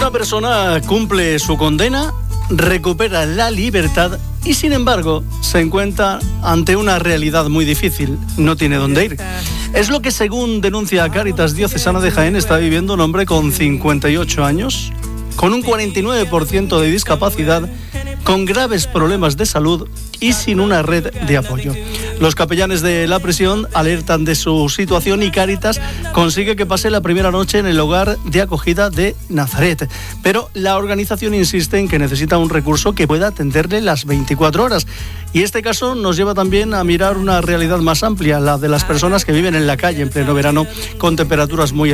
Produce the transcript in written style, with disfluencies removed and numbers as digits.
Una persona cumple su condena, recupera la libertad y, sin embargo, se encuentra ante una realidad muy difícil. No tiene dónde ir. Es lo que, según denuncia Cáritas Diocesana de Jaén, está viviendo un hombre con 58 años, con un 49% de discapacidad, con graves problemas de salud y sin una red de apoyo. Los capellanes de la prisión alertan de su situación y Cáritas consigue que pase la primera noche en el hogar de acogida de Nazaret. Pero la organización insiste en que necesita un recurso que pueda atenderle las 24 horas. Y este caso nos lleva también a mirar una realidad más amplia, la de las personas que viven en la calle en pleno verano con temperaturas muy